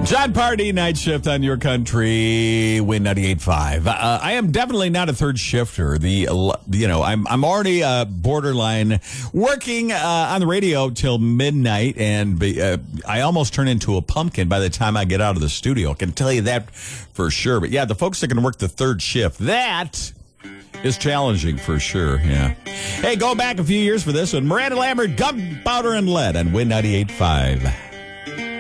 John Party, night shift on your country, Win 98.5. I am definitely not a third shifter. I'm already borderline working on the radio till midnight, and I almost turn into a pumpkin by the time I get out of the studio. I can tell you that for sure. But yeah, the folks that can work the third shift, that is challenging for sure. Yeah. Hey, go back a few years for this one. Miranda Lambert, Gunpowder and Lead on Win 98.5.